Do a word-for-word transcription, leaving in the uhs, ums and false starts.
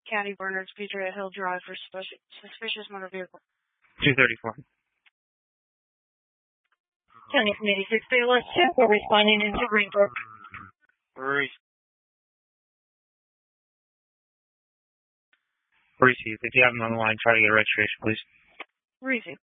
County Bernards, Patriot Hill Drive for suspicious, suspicious motor vehicle. two thirty-four. County Committee six B L S two, we're responding into Greenbrook. Receive. If you have them on the line, try to get a registration, please. Receive.